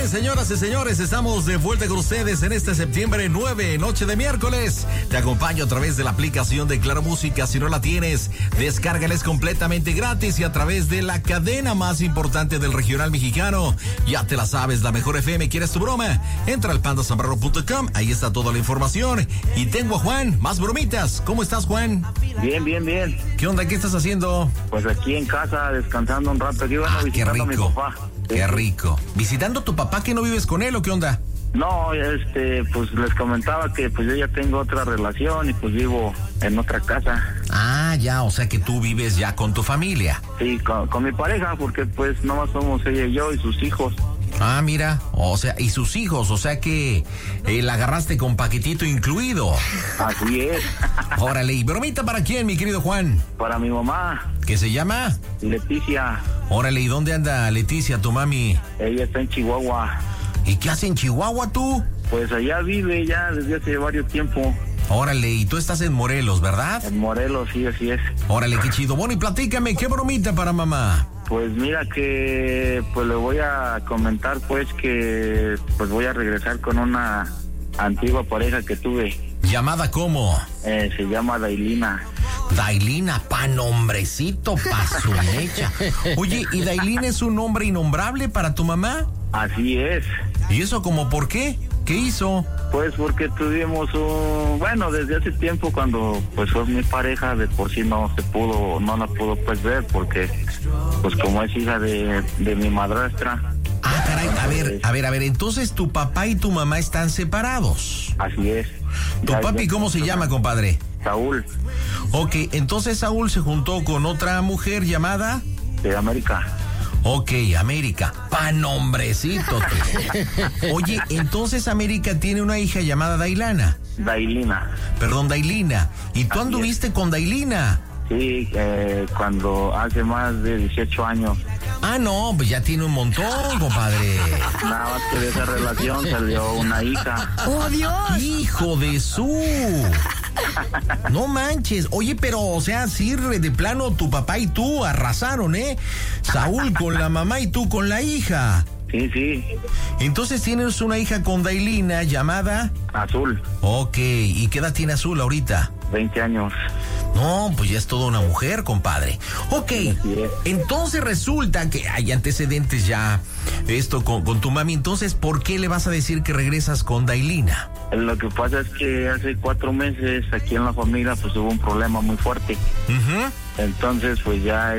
bien, señoras y señores, estamos de vuelta con ustedes en este septiembre 9, noche de miércoles. Te acompaño a través de la aplicación de Claro Música. Si no la tienes, descárgala, es completamente gratis y a través de la cadena más importante del regional mexicano. Ya te la sabes, la mejor FM. ¿Quieres tu broma? Entra al pandasambrano.com, ahí está toda la información. Y tengo a Juan, más bromitas. ¿Cómo estás, Juan? Bien, bien, bien. ¿Qué onda? ¿Qué estás haciendo? Pues aquí en casa, descansando un rato. Aquí bueno, visitando a mi papá. Qué rico. ¿Visitando a tu papá que no vives con él o qué onda? No, pues les comentaba que pues yo ya tengo otra relación y pues vivo en otra casa. Ah, ya, o sea que tú vives ya con tu familia. Sí, con mi pareja, porque pues nomás somos ella y yo y sus hijos. Ah, mira, o sea, y sus hijos, o sea que la agarraste con paquetito incluido. Así es. Órale, ¿y bromita para quién, mi querido Juan? Para mi mamá. ¿Qué se llama? Leticia. Órale, ¿y dónde anda Leticia, tu mami? Ella está en Chihuahua. ¿Y qué hace en Chihuahua tú? Pues allá vive ya desde hace varios tiempos. Órale, y tú estás en Morelos, ¿verdad? En Morelos, sí, así es. Órale, qué chido. Bueno, y platícame, ¿qué bromita para mamá? Pues mira que pues le voy a comentar pues que pues voy a regresar con una antigua pareja que tuve. ¿Llamada cómo? Se llama Dailina. Dailina, pa' nombrecito, pa' su mecha. Oye, ¿y Dailina es un nombre innombrable para tu mamá? Así es. ¿Y eso como por qué? ¿Qué hizo? Pues porque tuvimos desde hace tiempo cuando pues fue mi pareja, de por sí no la pudo pues ver porque pues como es hija de mi madrastra. Ah, caray, a ver, entonces tu papá y tu mamá están separados. Así es. ¿Tu papi cómo se llama, compadre? Saúl. Ok, entonces Saúl se juntó con otra mujer llamada... De América. Ok, América, pa' nombrecito. Oye, entonces América tiene una hija llamada Dailana. Dailina. Perdón, Dailina. ¿Y tú anduviste con Dailina? Sí, cuando hace más de 18 años. Ah, no, pues ya tiene un montón, compadre. Nada más que de esa relación salió una hija. ¡Oh, Dios! ¡Hijo de su! No manches. Oye, pero, o sea, sí, de plano, tu papá y tú arrasaron, ¿eh? Saúl con la mamá y tú con la hija. Sí, sí. Entonces tienes una hija con Dailina llamada... Azul. Ok, ¿y qué edad tiene Azul ahorita? 20 años. No, pues ya es toda una mujer, compadre. Ok, entonces resulta que hay antecedentes ya, esto con tu mami. Entonces, ¿por qué le vas a decir que regresas con Dailina? Lo que pasa es que hace 4 meses aquí en la familia pues hubo un problema muy fuerte. Entonces, pues ya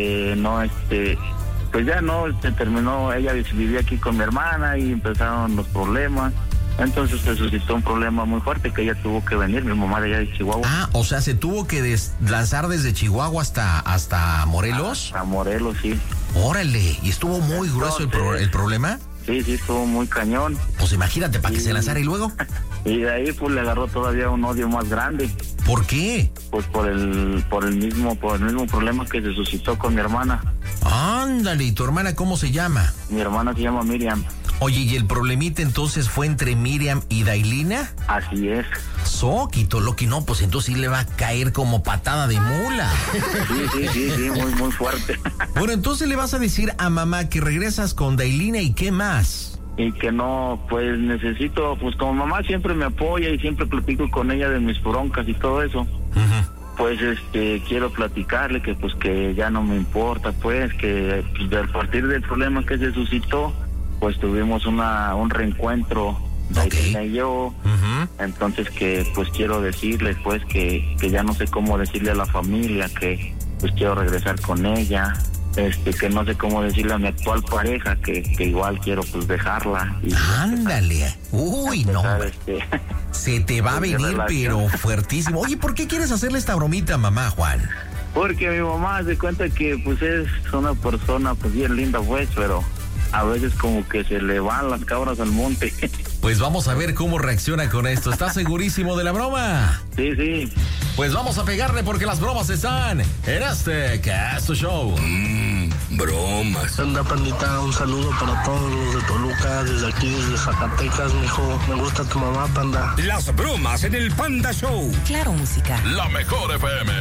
terminó, ella vivía aquí con mi hermana y empezaron los problemas. Entonces se suscitó un problema muy fuerte que ella tuvo que venir, mi mamá de allá de Chihuahua. Ah, o sea, ¿se tuvo que lanzar desde Chihuahua hasta Morelos? Hasta Morelos, sí. Órale, ¿y estuvo muy grueso el problema? Sí, estuvo muy cañón. Pues imagínate, para que se lanzara y luego. Y de ahí pues le agarró todavía un odio más grande. ¿Por qué? Pues por el mismo problema que se suscitó con mi hermana. Ándale, ¿y tu hermana cómo se llama? Mi hermana se llama Miriam. Oye, ¿y el problemita entonces fue entre Miriam y Dailina? Así es. Soquito, Loki, no, pues entonces sí le va a caer como patada de mula. Sí, muy fuerte. Bueno, entonces le vas a decir a mamá que regresas con Dailina y ¿qué más? Y que no, pues necesito, pues como mamá siempre me apoya y siempre platico con ella de mis broncas y todo eso. Pues quiero platicarle que pues que ya no me importa, pues que pues, a partir del problema que se suscitó, pues tuvimos un reencuentro, Dailina y yo. Entonces que pues quiero decirle pues que ya no sé cómo decirle a la familia que pues quiero regresar con ella. Que no sé cómo decirle a mi actual pareja que igual quiero pues dejarla. Ándale. Uy, no. Se te va a venir pero fuertísimo. Oye, ¿por qué quieres hacerle esta bromita a mamá, Juan? Porque mi mamá se cuenta que pues es una persona pues bien linda pues, pero a veces como que se le van las cabras al monte. Pues vamos a ver cómo reacciona con esto. ¿Estás segurísimo de la broma? Sí. Pues vamos a pegarle porque las bromas están en este Casto Show. Bromas. Anda, pandita, un saludo para todos los de Toluca, desde aquí, desde Zacatecas, mijo. Me gusta tu mamá, panda. Las bromas en el Panda Show. Claro Música. La mejor FM.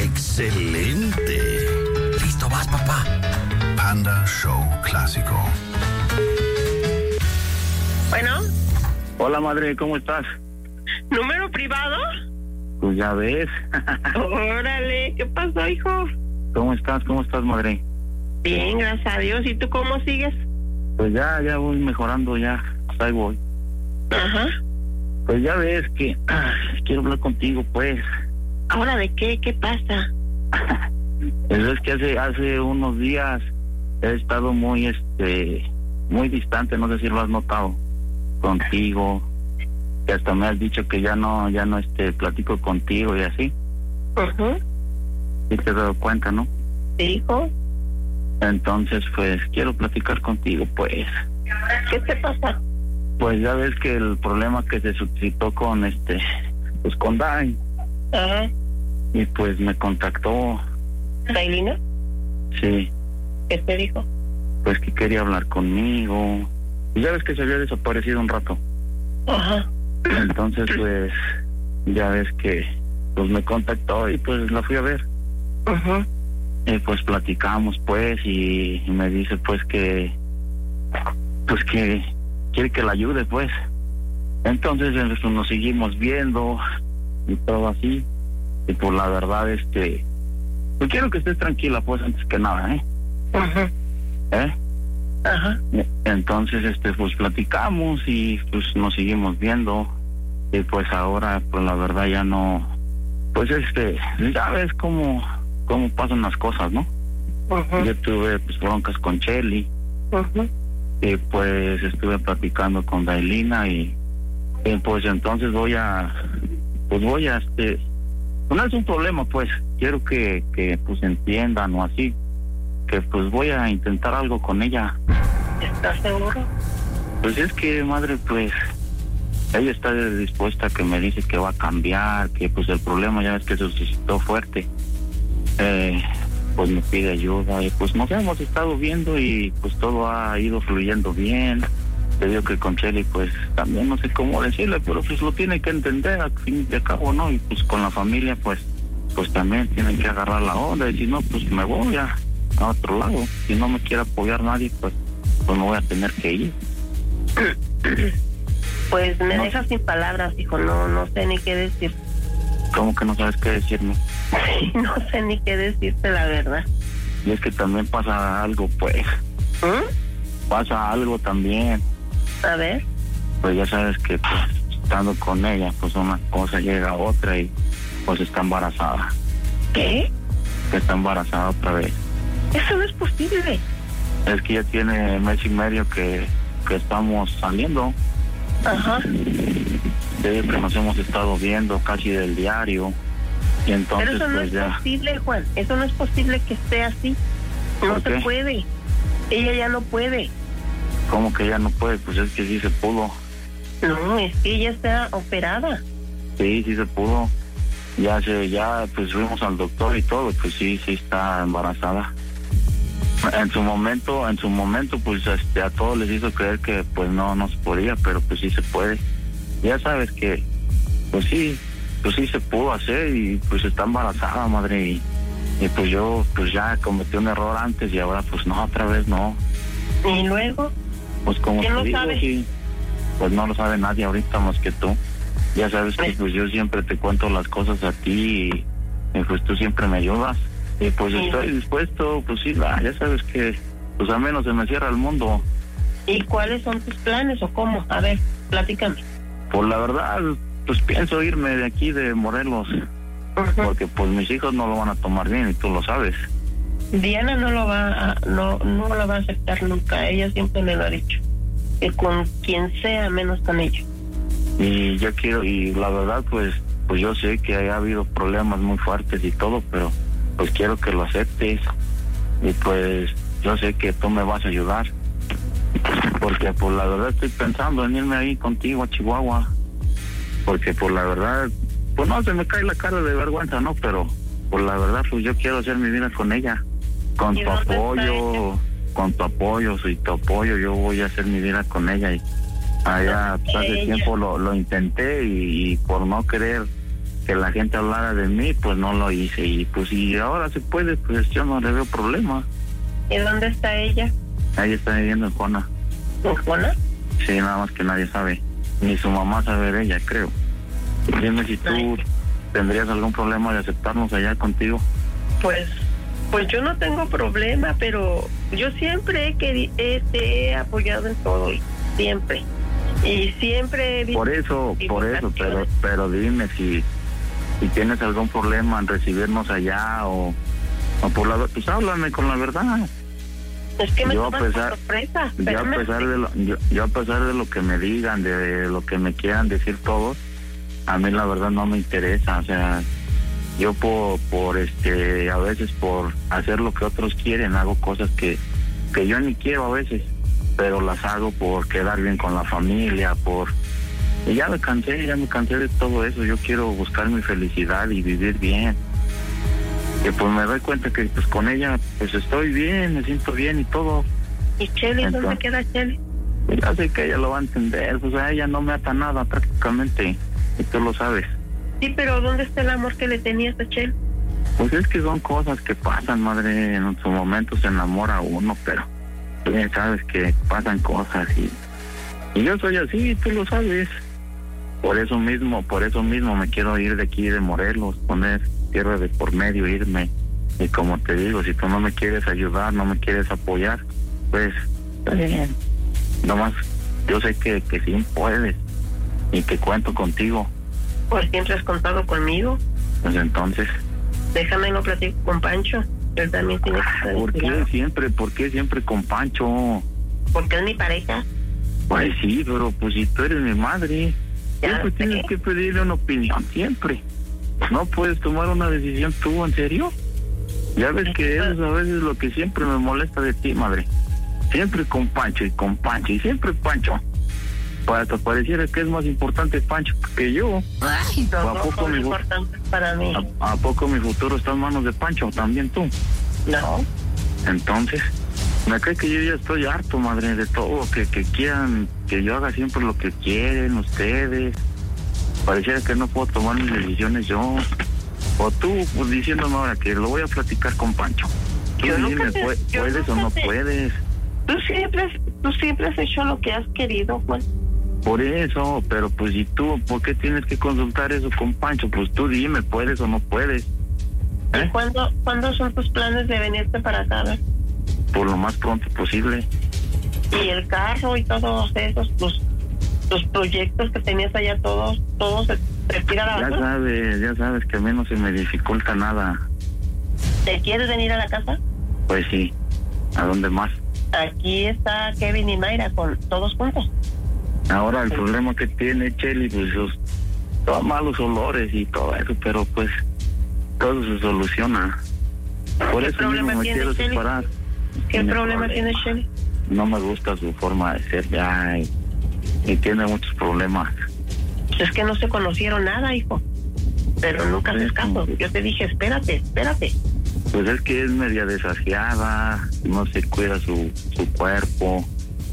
Excelente. Listo, vas, papá. Panda Show Clásico. Hola, madre, ¿cómo estás? ¿Número privado? Pues ya ves. Órale, ¿qué pasó, hijo? ¿Cómo estás, madre? Bien, gracias a Dios. ¿Y tú cómo sigues? Pues ya voy mejorando, ya. Pues ahí voy. Ajá. Pues ya ves que quiero hablar contigo, pues. ¿Ahora de qué? ¿Qué pasa? Pues es que hace unos días he estado muy distante, no sé si lo has notado, contigo, que hasta me has dicho que ya no platico contigo y así. Ajá. ¿Sí te has dado cuenta, no? Sí, hijo. Entonces, pues, quiero platicar contigo, pues. ¿Qué te pasa? Pues ya ves que el problema que se suscitó con pues con Dai. Ajá. Y pues me contactó. ¿Dailina? Sí. ¿Qué te dijo? Pues que quería hablar conmigo. Y ya ves que se había desaparecido un rato. Ajá. Entonces, pues, ya ves que pues me contactó y pues la fui a ver. Ajá. Y pues platicamos, pues, y me dice pues que quiere que la ayude, pues. Entonces nos seguimos viendo y todo así. Y pues la verdad, pues quiero que estés tranquila, pues, antes que nada, Ajá. Ajá. Entonces, pues platicamos y pues nos seguimos viendo. Y pues ahora, pues la verdad ya no, pues ya ves cómo pasan las cosas, ¿no? Ajá. Yo tuve pues broncas con Chely. Ajá. Y pues estuve platicando con Dailina y pues entonces voy a pues no es un problema, pues quiero que pues entiendan o así, que pues voy a intentar algo con ella. ¿Estás seguro? Pues es que, madre, pues ella está dispuesta, que me dice que va a cambiar, que pues el problema ya ves que se suscitó fuerte. Pues me pide ayuda y pues nos hemos estado viendo y pues todo ha ido fluyendo bien. Te digo que con Chely pues también no sé cómo decirle, pero pues lo tiene que entender al fin y al cabo, ¿no? Y pues con la familia pues también tienen que agarrar la onda y si no pues me voy a otro lado. Si no me quiere apoyar nadie pues me voy a tener que ir. Pues me dejas sin palabras, hijo, no sé ni qué decir. ¿Cómo que no sabes qué decirme? No sé ni qué decirte, la verdad. Y es que también pasa algo, pues. Pasa algo también. A ver. Pues ya sabes que pues estando con ella, pues una cosa llega a otra y pues está embarazada. ¿Qué? Que está embarazada otra vez. Eso no es posible. Es que ya tiene mes y medio que estamos saliendo. Ajá. Te digo que nos hemos estado viendo casi del diario. Y entonces pero eso no pues es ya... posible, Juan. Eso no es posible que esté así. No ¿Por se qué? puede. Ella ya no puede. ¿Cómo que ya no puede? Pues es que sí se pudo. No, es que ella está operada. Sí se pudo. Ya pues fuimos al doctor y todo, pues sí está embarazada. En su momento pues a todos les hizo creer que pues no se podía, pero pues sí se puede. Ya sabes que pues sí se pudo hacer y pues está embarazada, madre, y pues yo pues ya cometí un error antes y ahora pues no, otra vez no. ¿Y luego? Pues como ¿Quién te lo digo, sabe? sí, pues no lo sabe nadie ahorita más que tú. Ya sabes que pues yo siempre te cuento las cosas a ti y pues tú siempre me ayudas. Y pues estoy dispuesto, pues sí, ya sabes que pues al menos se me cierra el mundo. ¿Y cuáles son tus planes o cómo? A ver, platícame. Pues la verdad, pues pienso irme de aquí de Morelos, porque pues mis hijos no lo van a tomar bien y tú lo sabes. Diana no lo va a aceptar nunca. Ella siempre me lo ha dicho. Que con quien sea, menos con ella. Y yo quiero, y la verdad pues yo sé que ha habido problemas muy fuertes y todo, pero pues quiero que lo aceptes. Y pues yo sé que tú me vas a ayudar. Porque pues la verdad estoy pensando en irme ahí contigo a Chihuahua. Porque pues la verdad, pues no, se me cae la cara de vergüenza, ¿no? Pero pues la verdad pues yo quiero hacer mi vida con ella. Con tu apoyo, soy tu apoyo, yo voy a hacer mi vida con ella. Y allá pues, hace tiempo lo intenté y por no querer que la gente hablara de mí, pues no lo hice. Y pues si ahora se puede, pues yo no le veo problema. ¿Y dónde está ella? Ella está viviendo en Juana. ¿En Juana? Sí, nada más que nadie sabe. ni su mamá sabe de ella, creo. Dime si tú tendrías algún problema de aceptarnos allá contigo. Pues yo no tengo problema, pero yo siempre te he apoyado en todo, siempre. Y siempre he visto... Por eso, pero dime si tienes algún problema en recibirnos allá o por la... Pues háblame con la verdad. Es que me tomas por sorpresa. Yo a pesar de lo que me digan, de lo que me quieran decir todos, a mí la verdad no me interesa. O sea, yo a veces por hacer lo que otros quieren, hago cosas que yo ni quiero a veces, pero las hago por quedar bien con la familia, y ya me cansé de todo eso. Yo quiero buscar mi felicidad y vivir bien. Y pues me doy cuenta que pues con ella pues estoy bien, me siento bien y todo. ¿Y Chely? ¿Dónde queda Chely? Ya sé que ella lo va a entender, pues a ella no me ata nada prácticamente, y tú lo sabes. Sí, pero ¿dónde está el amor que le tenías a Chely? Pues es que son cosas que pasan, madre. En su momento se enamora uno, pero tú ya sabes que pasan cosas y yo soy así, tú lo sabes. Por eso mismo me quiero ir de aquí, de Morelos, poner tierra de por medio, irme. Y como te digo, si tú no me quieres ayudar, no me quieres apoyar, pues está bien. Nomás yo sé que sí puedes y que cuento contigo. Pues siempre has contado conmigo. Pues entonces... Déjame lo platico con Pancho. Él también tiene que estar inspirado. ¿Por qué siempre con Pancho? Porque es mi pareja. Pues sí, pero pues si tú eres mi madre, siempre tienes que pedirle una opinión, siempre. No puedes tomar una decisión tú, ¿en serio? Ya ves que eso es a veces lo que siempre me molesta de ti, madre. Siempre con Pancho y siempre Pancho. Para que pareciera que es más importante Pancho que yo. Ay, ¿A poco mi futuro está en manos de Pancho? ¿También tú? No. Entonces, me cree que yo ya estoy harto, madre, de todo, que quieran que yo haga siempre lo que quieren ustedes. Pareciera que no puedo tomar mis decisiones yo. O tú, pues diciéndome ahora que lo voy a platicar con Pancho. Dime, ¿puedes o no puedes? Tú siempre has hecho lo que has querido, Juan. Por eso, pero pues ¿y tú por qué tienes que consultar eso con Pancho? Pues tú dime, ¿puedes o no puedes? ¿Y cuándo son tus planes de venirte para acá? Por lo más pronto posible. Y el carro y todos esos, tus proyectos que tenías allá, todos se tiran a la casa. Ya sabes que a mí no se me dificulta nada. ¿Te quieres venir a la casa? Pues sí. ¿A dónde más? Aquí está Kevin y Mayra con todos juntos. Ahora el problema que tiene Chely, pues todos malos olores y todo eso, pero pues todo se soluciona. Por eso mismo me quiero separar. ¿Qué problema tiene Chely? No me gusta su forma de ser ya y tiene muchos problemas. Es que no se conocieron nada, hijo. Pero nunca haces caso. Yo te dije, espérate. Pues es que es media desafiada, no se cuida su cuerpo,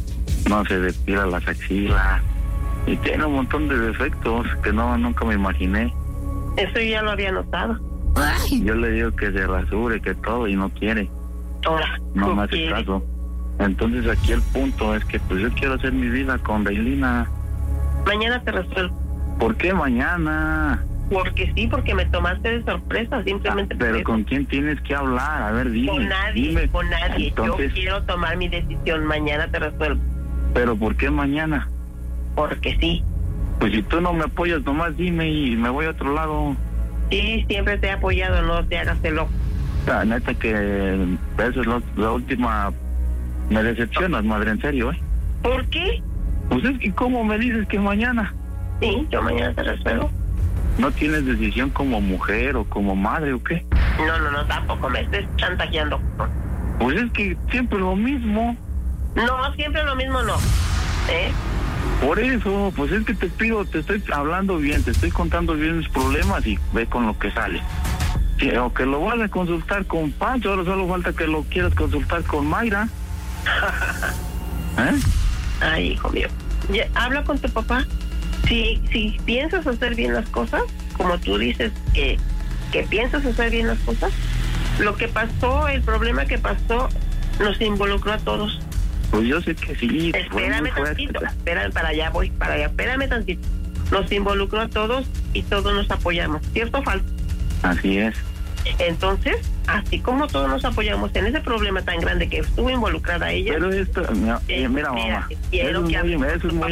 no se depila las axilas y tiene un montón de defectos que nunca me imaginé. Eso ya lo había notado. Yo le digo que se rasure, que todo, y no quiere. Ahora, no me hace caso. Entonces aquí el punto es que pues yo quiero hacer mi vida con Reilina. Mañana te resuelvo. ¿Por qué mañana? Porque sí, porque me tomaste de sorpresa, simplemente. Pero ¿con quién tienes que hablar? A ver, dime. Con nadie. Entonces, yo quiero tomar mi decisión, mañana te resuelvo. ¿Pero por qué mañana? Porque sí. Pues si tú no me apoyas, nomás dime y me voy a otro lado. Sí, siempre te he apoyado, no te hagas el loco. La neta que esa es la última... Me decepcionas, madre, en serio, ¿eh? ¿Por qué? Pues es que ¿cómo me dices que mañana? Sí, yo mañana te resuelvo. ¿No tienes decisión como mujer o como madre o qué? No, tampoco me estés chantajeando. Pues es que siempre lo mismo. No, siempre lo mismo no. Por eso, pues es que te estoy hablando bien, te estoy contando bien mis problemas y ve con lo que sale. Sí, o que lo vas a consultar con Pancho, ahora solo falta que lo quieras consultar con Mayra. Ay, hijo mío. Habla con tu papá. Si piensas hacer bien las cosas, como tú dices que piensas hacer bien las cosas, lo que pasó, el problema que pasó, nos involucró a todos. Pues yo sé que sí. Espérame tantito, espérame tantito. Nos involucró a todos y todos nos apoyamos, ¿cierto o falso? Así es. Entonces, así como todos nos apoyamos en ese problema tan grande que estuvo involucrada ella. Pero esto, mira, mamá, eso es muy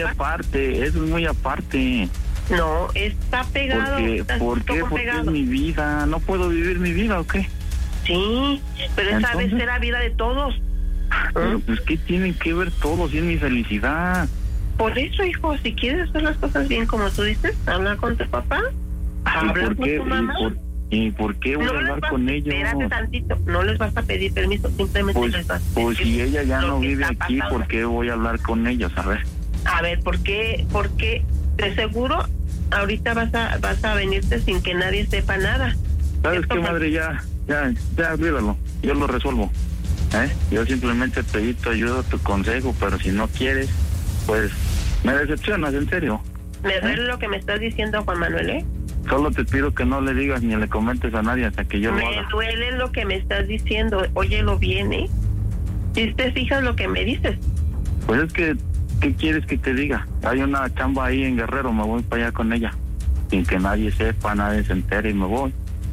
aparte. No, está pegado. ¿Por qué? Porque es mi vida. ¿No puedo vivir mi vida o qué? Sí, pero esa vez era vida de todos. Pero pues, ¿qué tienen que ver todos? Si es mi felicidad. Por eso, hijo, si quieres hacer las cosas bien como tú dices, habla con tu papá, habla con tu mamá. ¿Y por qué voy a hablar con ellos? Espérate tantito, no les vas a pedir permiso, simplemente les vas a decir. Pues si ella ya no vive aquí, ¿por qué voy a hablar con ellos? A ver, ¿por qué? Porque de seguro ahorita vas a venirte sin que nadie sepa nada. ¿Sabes qué, madre? Ya, olvídalo, yo lo resuelvo. Yo simplemente pedí tu ayuda, tu consejo, pero si no quieres, pues me decepcionas, en serio. Me duele lo que me estás diciendo, Juan Manuel, Solo te pido que no le digas ni le comentes a nadie hasta que yo lo haga. Me duele lo que me estás diciendo, óyelo bien, Si te fijas lo que me dices. Pues es que, ¿qué quieres que te diga? Hay una chamba ahí en Guerrero, me voy para allá con ella. Sin que nadie sepa, nadie se entere y me voy.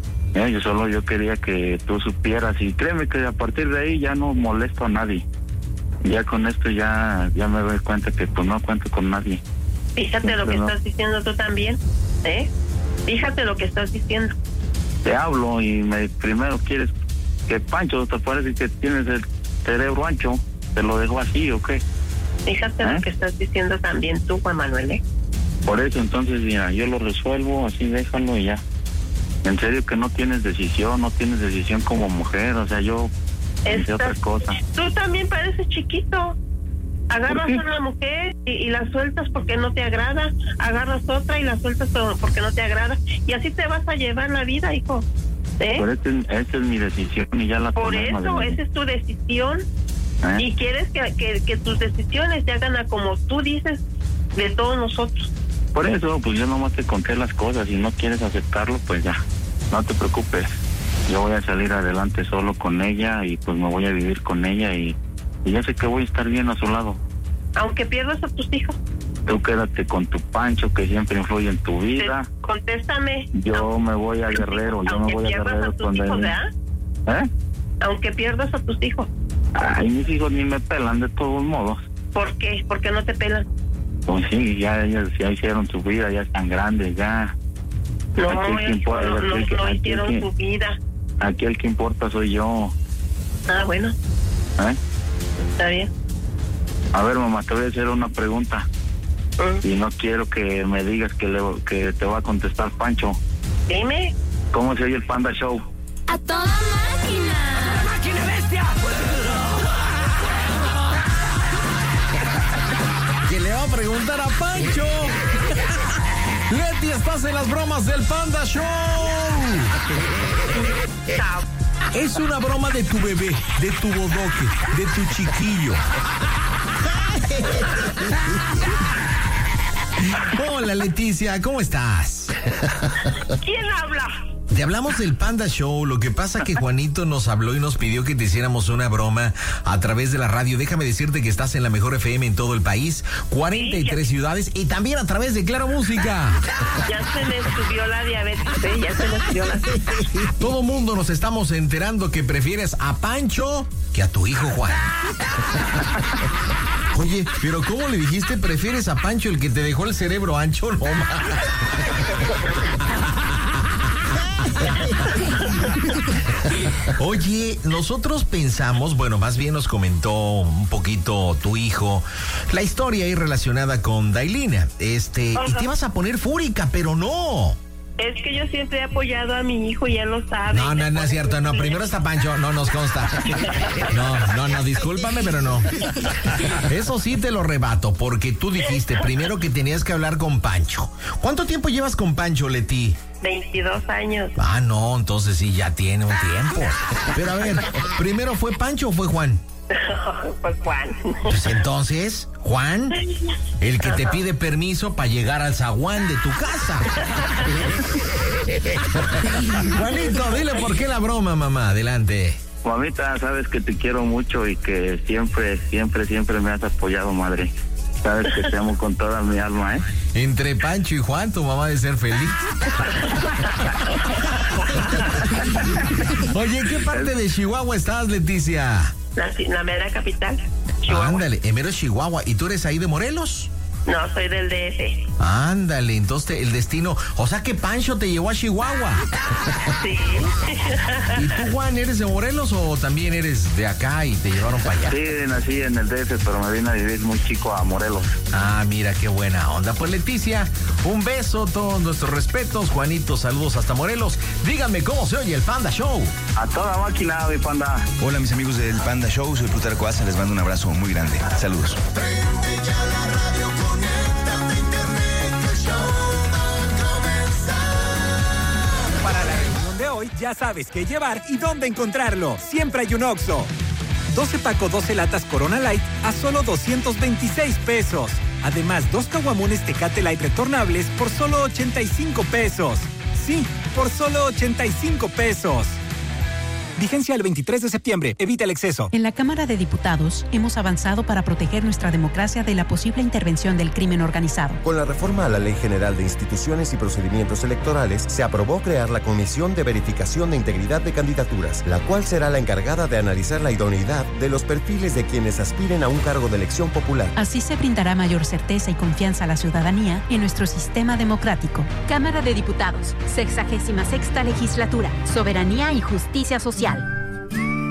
Yo quería que tú supieras y créeme que a partir de ahí ya no molesto a nadie. Ya con esto ya me doy cuenta que pues no cuento con nadie. Fíjate lo que estás diciendo tú también, Fíjate lo que estás diciendo. Te hablo y primero quieres que Pancho, ¿te parece que tienes el cerebro ancho? ¿Te lo dejo así o qué? Fíjate lo que estás diciendo también tú, Juan Manuel, Por eso, entonces, mira, yo lo resuelvo, así déjalo y ya. En serio que no tienes decisión como mujer, o sea, yo pensé otra cosa. Tú también pareces chiquito. Agarras a una mujer y la sueltas porque no te agrada, agarras otra y la sueltas porque no te agrada, y así te vas a llevar la vida, hijo. Pero esta es mi decisión y ya la Por eso, esa es tu decisión. Y quieres que tus decisiones te hagan a como tú dices de todos nosotros. Por eso, pues yo nomás te conté las cosas y no quieres aceptarlo, pues ya, no te preocupes. Yo voy a salir adelante solo con ella y pues me voy a vivir con ella y ya sé que voy a estar bien a su lado. Aunque pierdas a tus hijos. Tú quédate con tu Pancho que siempre influye en tu vida. Contéstame. Yo me voy a Guerrero, Aunque pierdas a tus hijos. Ay, mis hijos ni me pelan de todos modos. ¿Por qué? ¿Por qué no te pelan? Pues sí, ya ellos ya hicieron su vida, ya están grandes, ya. No hicieron su vida. Aquí el que importa soy yo. Bueno. Está bien. A ver, mamá, te voy a hacer una pregunta. Y no quiero que me digas que te va a contestar Pancho. Dime. ¿Cómo se oye el Panda Show? ¡A toda máquina! ¡A toda máquina, bestia! ¿Qué le va a preguntar a Pancho? Leti, estás en las bromas del Panda Show. Es una broma de tu bebé, de tu bodoque, de tu chiquillo. Hola, Leticia, ¿cómo estás? ¿Quién habla? Te hablamos del Panda Show. Lo que pasa que Juanito nos habló y nos pidió que te hiciéramos una broma a través de la radio. Déjame decirte que estás en la mejor FM en todo el país, 43 ciudades y también a través de Claro Música. Ya se me subió la diabetes, ya se me subió la... Todo mundo nos estamos enterando que prefieres a Pancho que a tu hijo Juan. Oye, pero ¿cómo le dijiste prefieres a Pancho, el que te dejó el cerebro ancho? No, Oye, nosotros pensamos, bueno, más bien nos comentó un poquito tu hijo la historia ahí relacionada con Dailina, y te ibas a poner fúrica, pero no. Es que yo siempre he apoyado a mi hijo, ya lo sabe. No es cierto, no, primero está Pancho, no nos consta. No, discúlpame, pero no. Eso sí te lo rebato, porque tú dijiste primero que tenías que hablar con Pancho. ¿Cuánto tiempo llevas con Pancho, Leti? 22 años. No, entonces sí, ya tiene un tiempo. Pero a ver, ¿primero fue Pancho o fue Juan? Pues Juan. Pues entonces, Juan, el que te pide permiso para llegar al zaguán de tu casa. Juanito, dile por qué la broma, mamá. Adelante. Mamita, sabes que te quiero mucho y que siempre me has apoyado, madre. Sabes que te amo con toda mi alma, ¿eh? Entre Pancho y Juan, tu mamá debe ser feliz. Oye, ¿en qué parte de Chihuahua estás, Leticia? La mera capital, Chihuahua. Ándale, en mero Chihuahua. ¿Y tú eres ahí de Morelos? No, soy del DF. Ándale, entonces el destino... O sea que Pancho te llevó a Chihuahua. Sí. ¿Y tú, Juan, eres de Morelos o también eres de acá y te llevaron para allá? Sí, nací en el DF, pero me vine a vivir muy chico a Morelos. Ah, mira, qué buena onda. Pues, Leticia, un beso, todos nuestros respetos. Juanito, saludos hasta Morelos. Díganme cómo se oye el Panda Show. A toda máquina, mi Panda. Hola, mis amigos del Panda Show. Soy Plutarco Asa. Les mando un abrazo muy grande. Saludos. Prende ya la radio, conéctate a internet, el show va a comenzar. Para la reunión de hoy, ya sabes qué llevar y dónde encontrarlo. Siempre hay un Oxxo. 12 Paco 12 latas Corona Light a solo 226 pesos. Además, 2 caguamones Tecate Light retornables por solo 85 pesos. Sí, por solo 85 pesos. Vigencia el 23 de septiembre. Evita el exceso. En la Cámara de Diputados hemos avanzado para proteger nuestra democracia de la posible intervención del crimen organizado. Con la reforma a la Ley General de Instituciones y Procedimientos Electorales, se aprobó crear la Comisión de Verificación de Integridad de Candidaturas, la cual será la encargada de analizar la idoneidad de los perfiles de quienes aspiren a un cargo de elección popular. Así se brindará mayor certeza y confianza a la ciudadanía en nuestro sistema democrático. Cámara de Diputados, 66ª Legislatura, Soberanía y Justicia Social.